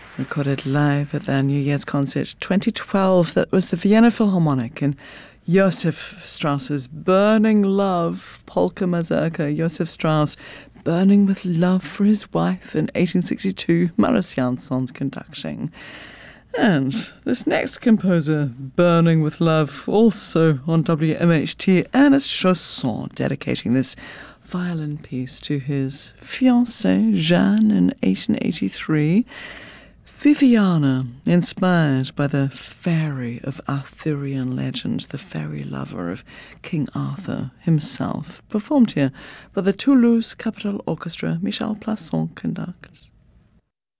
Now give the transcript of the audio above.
Recorded live at their New Year's concert 2012. That was the Vienna Philharmonic and Josef Strauss's Burning Love, Polka Mazurka. Josef Strauss burning with love for his wife in 1862, Maris Jansson's conducting. And this next composer, burning with love, also on WMHT, Ernest Chausson, dedicating this violin piece to his fiancée, Jeanne, in 1883. Viviana, inspired by the fairy of Arthurian legend, the fairy lover of King Arthur himself, performed here by the Toulouse Capitol Orchestra. Michel Plasson conducts.